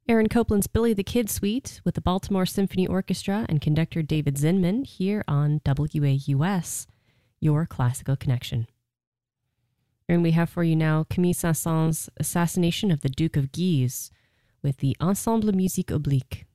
Aaron Copland's Billy the Kid Suite with the Baltimore Symphony Orchestra and conductor David Zinman here on WAUS, your classical connection. And we have for you now Camille Saint-Saëns' Assassination of the Duke of Guise with the Ensemble Musique Oblique.